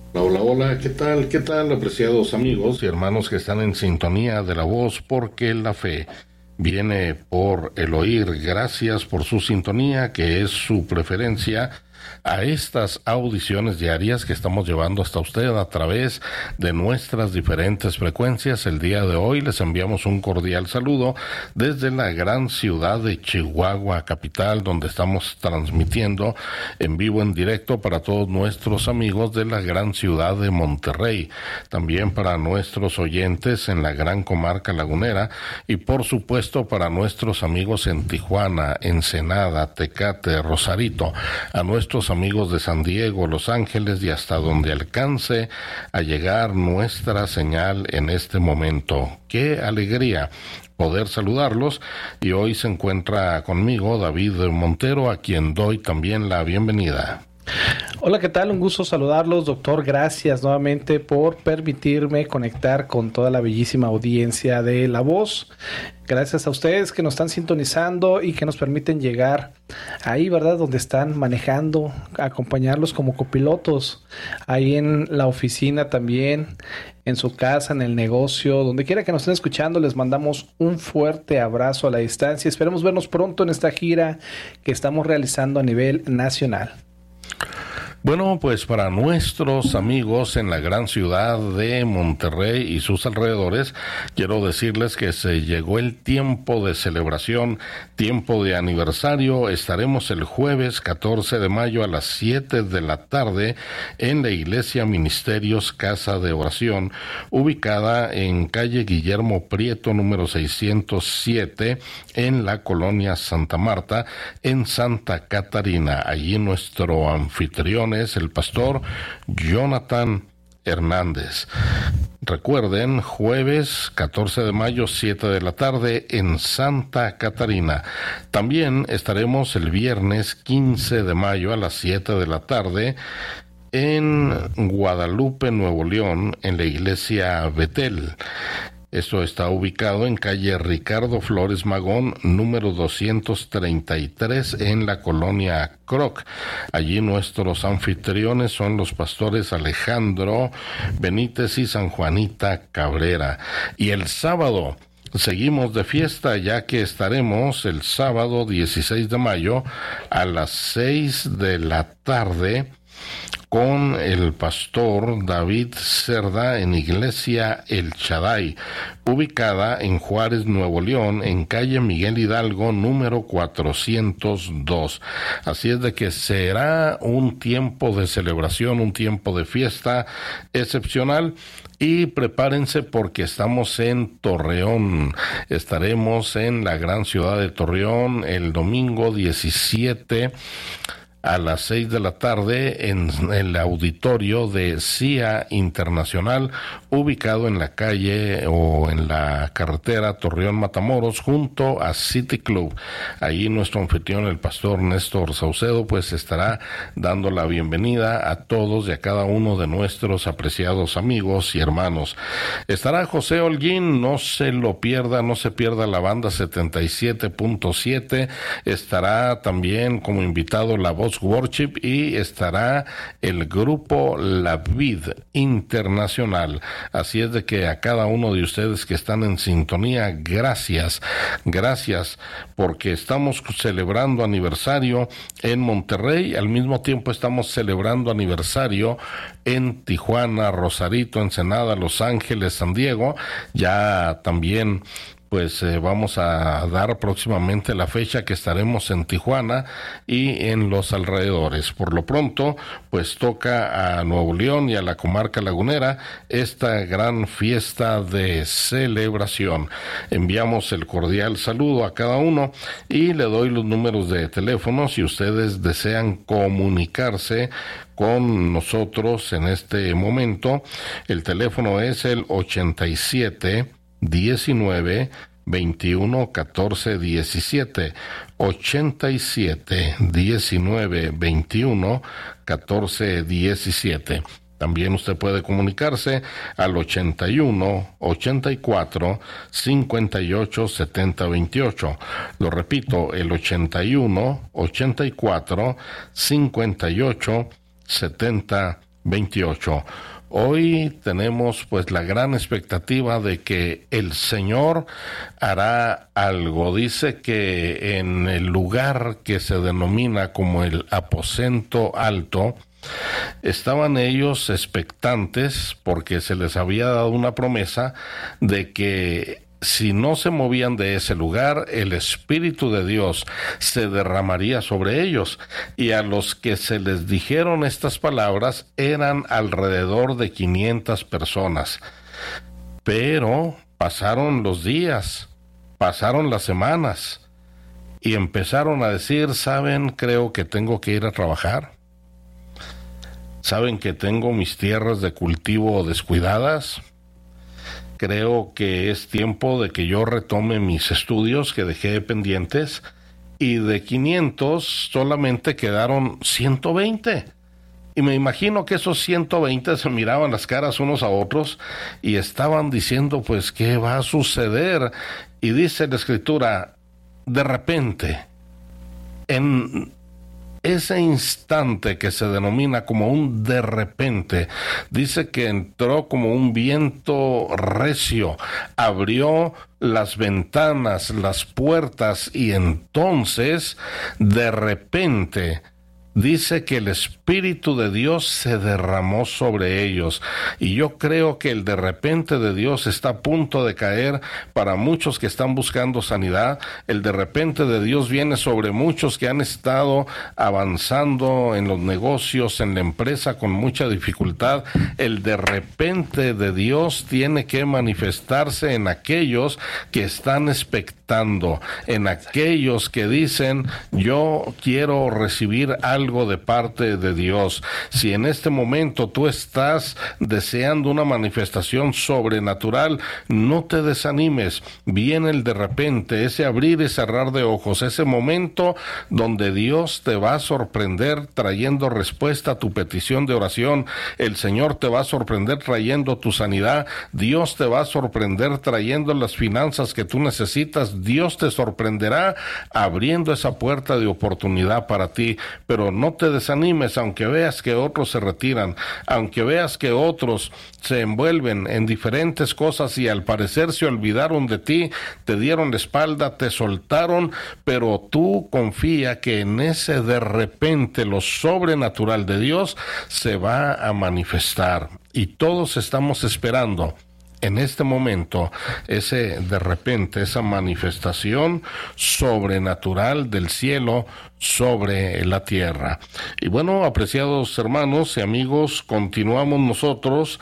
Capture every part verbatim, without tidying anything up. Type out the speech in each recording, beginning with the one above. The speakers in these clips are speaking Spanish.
Hola, hola, ¿qué tal? ¿Qué tal, apreciados amigos y hermanos que están en sintonía de la voz? Porque la fe viene por el oír. Gracias por su sintonía, que es su preferencia a estas audiciones diarias que estamos llevando hasta usted a través de nuestras diferentes frecuencias. El día de hoy les enviamos un cordial saludo desde la gran ciudad de Chihuahua, capital, donde estamos transmitiendo en vivo, en directo para todos nuestros amigos de la gran ciudad de Monterrey, también para nuestros oyentes en la gran comarca lagunera y por supuesto para nuestros amigos en Tijuana, Ensenada, Tecate, Rosarito, a nuestros amigos de San Diego, Los Ángeles y hasta donde alcance a llegar nuestra señal en este momento. ¡Qué alegría poder saludarlos! Y hoy se encuentra conmigo David Montero, a quien doy también la bienvenida. Hola, ¿qué tal? Un gusto saludarlos, doctor. Gracias nuevamente por permitirme conectar con toda la bellísima audiencia de La Voz. Gracias a ustedes que nos están sintonizando y que nos permiten llegar ahí, ¿verdad? Donde están manejando, acompañarlos como copilotos, ahí en la oficina también, en su casa, en el negocio, donde quiera que nos estén escuchando, les mandamos un fuerte abrazo a la distancia. Esperemos vernos pronto en esta gira que estamos realizando a nivel nacional. Bueno, pues para nuestros amigos en la gran ciudad de Monterrey y sus alrededores, quiero decirles que se llegó el tiempo de celebración, tiempo de aniversario. Estaremos el jueves catorce de mayo a las siete de la tarde en la Iglesia Ministerios Casa de Oración, ubicada en calle Guillermo Prieto, número seiscientos siete, en la colonia Santa Marta, en Santa Catarina. Allí nuestro anfitrión es el pastor Jonathan Hernández. Recuerden, jueves catorce de mayo, siete de la tarde en Santa Catarina. También estaremos el viernes quince de mayo a las siete de la tarde en Guadalupe, Nuevo León, en la iglesia Betel. Esto está ubicado en calle Ricardo Flores Magón, número doscientos treinta y tres, en la colonia Croc. Allí nuestros anfitriones son los pastores Alejandro Benítez y San Juanita Cabrera. Y el sábado seguimos de fiesta, ya que estaremos el sábado dieciséis de mayo a las seis de la tarde con el pastor David Cerda en Iglesia El Shaddai, ubicada en Juárez, Nuevo León, en calle Miguel Hidalgo, número cuatrocientos dos. Así es de que será un tiempo de celebración, un tiempo de fiesta excepcional. Y prepárense porque estamos en Torreón. Estaremos en la gran ciudad de Torreón el domingo diecisiete a las seis de la tarde en el auditorio de C I A Internacional, ubicado en la calle o en la carretera Torreón Matamoros, junto a City Club. Ahí nuestro anfitrión, el pastor Néstor Saucedo, pues estará dando la bienvenida a todos y a cada uno de nuestros apreciados amigos y hermanos. Estará José Holguín, no se lo pierda, no se pierda la banda setenta y siete punto siete. Estará también como invitado la voz Worship y estará el grupo La Vid Internacional. Así es de que a cada uno de ustedes que están en sintonía, gracias, gracias, porque estamos celebrando aniversario en Monterrey, al mismo tiempo estamos celebrando aniversario en Tijuana, Rosarito, Ensenada, Los Ángeles, San Diego. Ya también pues eh, vamos a dar próximamente la fecha que estaremos en Tijuana y en los alrededores. Por lo pronto, pues toca a Nuevo León y a la comarca lagunera esta gran fiesta de celebración. Enviamos el cordial saludo a cada uno y le doy los números de teléfono si ustedes desean comunicarse con nosotros en este momento. El teléfono es el ochenta y siete diecinueve veintiuno catorce diecisiete, ochenta y siete diecinueve veintiuno catorce diecisiete. También usted puede comunicarse al ochenta y uno ochenta y cuatro cincuenta y ocho setenta veintiocho. Lo repito, el ochenta y uno ochenta y cuatro cincuenta y ocho setenta veintiocho. Hoy tenemos pues la gran expectativa de que el Señor hará algo. Dice que en el lugar que se denomina como el aposento alto, estaban ellos expectantes porque se les había dado una promesa de que si no se movían de ese lugar, el Espíritu de Dios se derramaría sobre ellos. Y a los que se les dijeron estas palabras eran alrededor de quinientas personas. Pero pasaron los días, pasaron las semanas, y empezaron a decir, ¿saben? Creo que tengo que ir a trabajar. ¿Saben que tengo mis tierras de cultivo descuidadas? Creo que es tiempo de que yo retome mis estudios que dejé pendientes, y de quinientos solamente quedaron ciento veinte. Y me imagino que esos ciento veinte se miraban las caras unos a otros y estaban diciendo, pues, ¿qué va a suceder? Y dice la Escritura, de repente, en ese instante que se denomina como un de repente, dice que entró como un viento recio, abrió las ventanas, las puertas, y entonces, de repente, dice que el Espíritu de Dios se derramó sobre ellos. Y yo creo que el de repente de Dios está a punto de caer para muchos que están buscando sanidad. El de repente de Dios viene sobre muchos que han estado avanzando en los negocios, en la empresa, con mucha dificultad. El de repente de Dios tiene que manifestarse en aquellos que están expectando, en aquellos que dicen, yo quiero recibir algo de parte de Dios. Si en este momento tú estás deseando una manifestación sobrenatural, no te desanimes. Viene el de repente, ese abrir y cerrar de ojos, ese momento donde Dios te va a sorprender trayendo respuesta a tu petición de oración. El Señor te va a sorprender trayendo tu sanidad. Dios te va a sorprender trayendo las finanzas que tú necesitas. Dios te sorprenderá abriendo esa puerta de oportunidad para ti. Pero no te desanimes, aunque veas que otros se retiran, aunque veas que otros se envuelven en diferentes cosas y al parecer se olvidaron de ti, te dieron la espalda, te soltaron, pero tú confía que en ese de repente lo sobrenatural de Dios se va a manifestar. Y todos estamos esperando en este momento ese de repente, esa manifestación sobrenatural del cielo sobre la tierra. Y bueno, apreciados hermanos y amigos, continuamos nosotros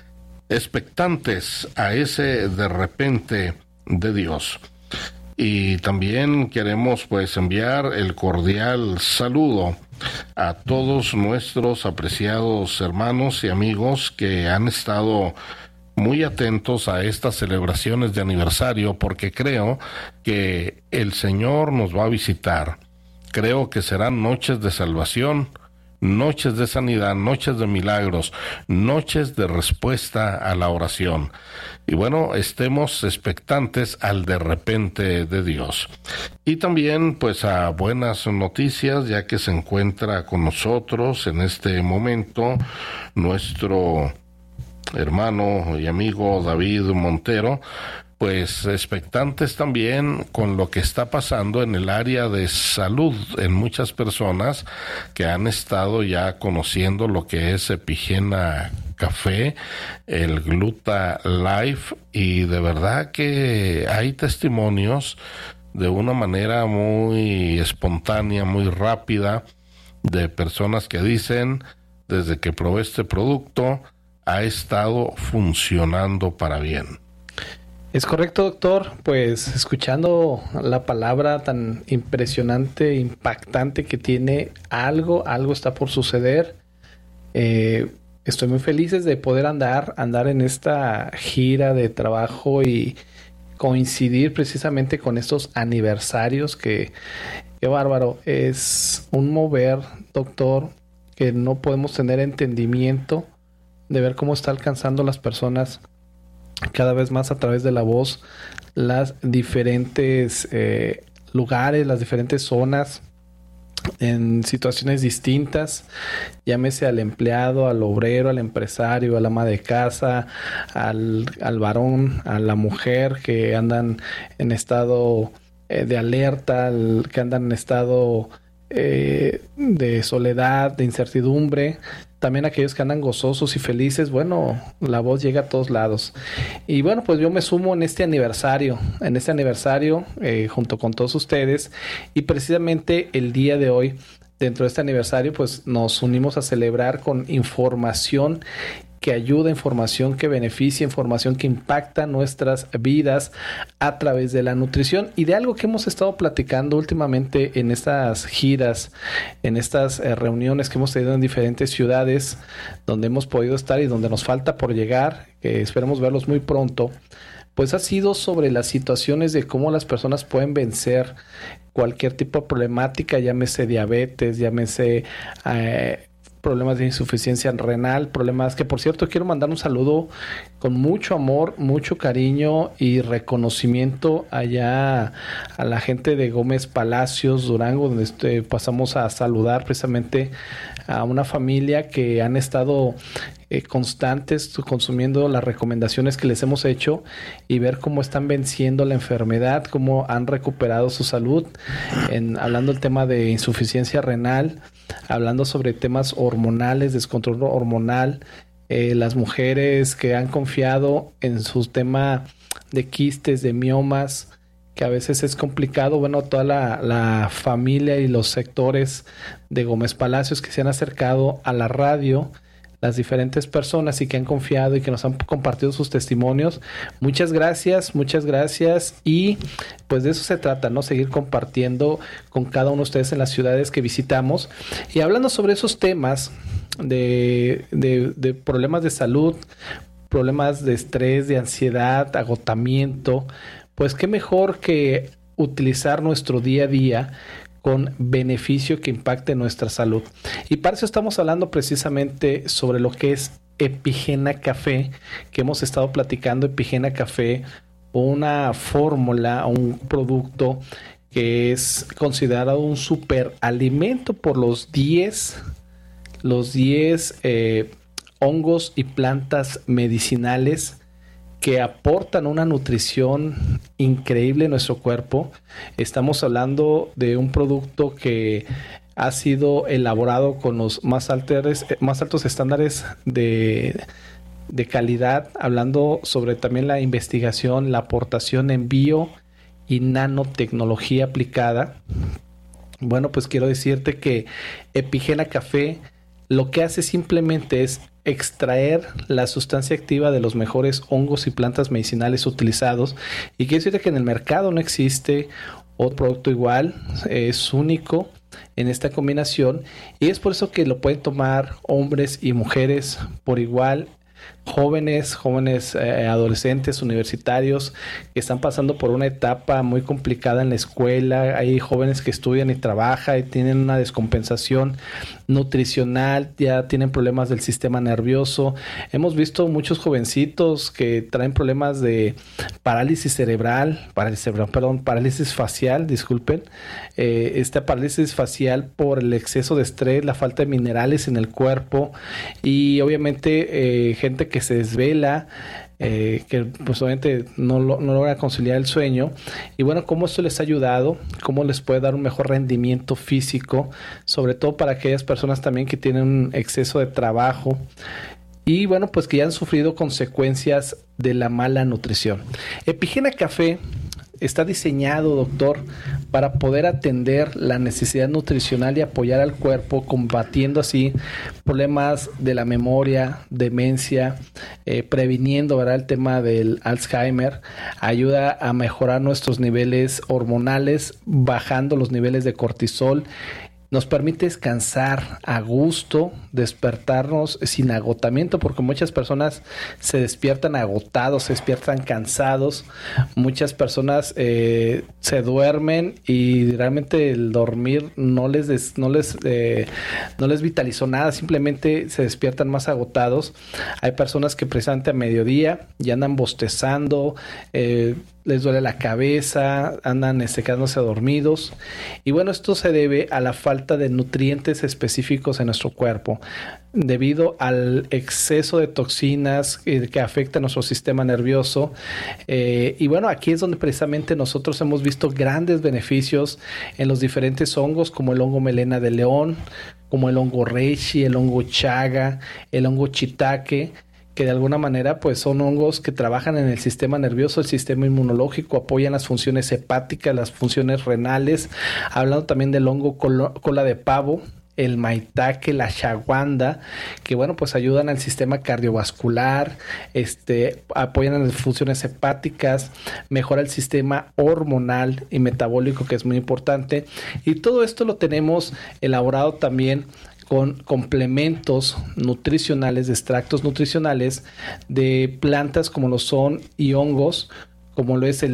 expectantes a ese de repente de Dios. Y también queremos pues enviar el cordial saludo a todos nuestros apreciados hermanos y amigos que han estado muy atentos a estas celebraciones de aniversario, porque creo que el Señor nos va a visitar. Creo que serán noches de salvación, noches de sanidad, noches de milagros, noches de respuesta a la oración. Y bueno, estemos expectantes al de repente de Dios. Y también pues a buenas noticias, ya que se encuentra con nosotros en este momento nuestro hermano y amigo David Montero, pues expectantes también con lo que está pasando en el área de salud en muchas personas que han estado ya conociendo lo que es Epigena Café, el Gluta Life, y de verdad que hay testimonios de una manera muy espontánea, muy rápida, de personas que dicen, desde que probé este producto, ha estado funcionando para bien. Es correcto, doctor. Pues escuchando la palabra tan impresionante, impactante que tiene, algo, algo está por suceder. Eh, estoy muy feliz de poder andar, andar en esta gira de trabajo y coincidir precisamente con estos aniversarios que, qué bárbaro. Es un mover, doctor, que no podemos tener entendimiento de ver cómo está alcanzando las personas cada vez más a través de la voz, las diferentes eh, lugares, las diferentes zonas en situaciones distintas, llámese al empleado, al obrero, al empresario, al ama de casa, al, al varón, a la mujer que andan en estado eh, de alerta, al, que andan en estado eh, de soledad, de incertidumbre. También aquellos que andan gozosos y felices, bueno, la voz llega a todos lados. Y bueno, pues yo me sumo en este aniversario, en este aniversario eh, junto con todos ustedes. Y precisamente el día de hoy, dentro de este aniversario, pues nos unimos a celebrar con información que ayuda, información que beneficia, información que impacta nuestras vidas a través de la nutrición y de algo que hemos estado platicando últimamente en estas giras, en estas eh, reuniones que hemos tenido en diferentes ciudades donde hemos podido estar y donde nos falta por llegar, que esperemos verlos muy pronto. Pues ha sido sobre las situaciones de cómo las personas pueden vencer cualquier tipo de problemática, llámese diabetes, llámese eh, problemas de insuficiencia renal, problemas que, por cierto, quiero mandar un saludo con mucho amor, mucho cariño y reconocimiento allá a la gente de Gómez Palacios, Durango, donde este, pasamos a saludar precisamente a una familia que han estado eh, constantes consumiendo las recomendaciones que les hemos hecho y ver cómo están venciendo la enfermedad, cómo han recuperado su salud, en, hablando del tema de insuficiencia renal, hablando sobre temas hormonales, descontrol hormonal, eh, las mujeres que han confiado en su tema de quistes, de miomas, que a veces es complicado. Bueno, toda la, la familia y los sectores de Gómez Palacios que se han acercado a la radio, las diferentes personas y que han confiado y que nos han compartido sus testimonios. Muchas gracias, muchas gracias. Y pues de eso se trata, ¿no? Seguir compartiendo con cada uno de ustedes en las ciudades que visitamos. Y hablando sobre esos temas de, de, de problemas de salud, problemas de estrés, de ansiedad, agotamiento, pues qué mejor que utilizar nuestro día a día con beneficio que impacte nuestra salud. Y para eso estamos hablando precisamente sobre lo que es Epigena Café, que hemos estado platicando. Epigena Café, una fórmula, un producto que es considerado un superalimento por los diez, los diez eh, hongos y plantas medicinales que aportan una nutrición increíble en nuestro cuerpo. Estamos hablando de un producto que ha sido elaborado con los más altos, más altos estándares de, de calidad, hablando sobre también la investigación, la aportación en bio y nanotecnología aplicada. Bueno, pues quiero decirte que Epigena Café lo que hace simplemente es extraer la sustancia activa de los mejores hongos y plantas medicinales utilizados. Y quiero decirte que en el mercado no existe otro producto igual, es único en esta combinación y es por eso que lo pueden tomar hombres y mujeres por igual. Jóvenes, jóvenes eh, adolescentes, universitarios que están pasando por una etapa muy complicada en la escuela. Hay jóvenes que estudian y trabajan y tienen una descompensación nutricional, ya tienen problemas del sistema nervioso. Hemos visto muchos jovencitos que traen problemas de parálisis cerebral, parálisis cerebral, perdón, parálisis facial, disculpen. Eh, esta parálisis facial por el exceso de estrés, la falta de minerales en el cuerpo y obviamente eh, gente que se desvela, eh, que pues obviamente no, lo, no logra conciliar el sueño. Y bueno, cómo esto les ha ayudado, cómo les puede dar un mejor rendimiento físico, sobre todo para aquellas personas también que tienen un exceso de trabajo y bueno, pues que ya han sufrido consecuencias de la mala nutrición. Epigena Café está diseñado, doctor, para poder atender la necesidad nutricional y apoyar al cuerpo, combatiendo así problemas de la memoria, demencia, eh, previniendo, ¿verdad?, el tema del Alzheimer. Ayuda a mejorar nuestros niveles hormonales, bajando los niveles de cortisol. Nos permite descansar a gusto, despertarnos sin agotamiento, porque muchas personas se despiertan agotados, se despiertan cansados. Muchas personas eh, se duermen y realmente el dormir no les des, no les eh, no les vitalizó nada, simplemente se despiertan más agotados. Hay personas que precisamente a mediodía ya andan bostezando, eh, les duele la cabeza, andan este, quedándose dormidos. Y bueno, esto se debe a la falta de nutrientes específicos en nuestro cuerpo, debido al exceso de toxinas que, que afecta a nuestro sistema nervioso. Eh, y bueno, aquí es donde precisamente nosotros hemos visto grandes beneficios en los diferentes hongos, como el hongo melena de león, como el hongo reishi, el hongo chaga, el hongo shiitake, que de alguna manera pues son hongos que trabajan en el sistema nervioso, el sistema inmunológico, apoyan las funciones hepáticas, las funciones renales. Hablando también del hongo colo- cola de pavo, el maitake, la ashwagandha, que bueno, pues ayudan al sistema cardiovascular, este, apoyan en las funciones hepáticas, mejora el sistema hormonal y metabólico, que es muy importante. Y todo esto lo tenemos elaborado también con complementos nutricionales, de extractos nutricionales de plantas como lo son y hongos, como lo es el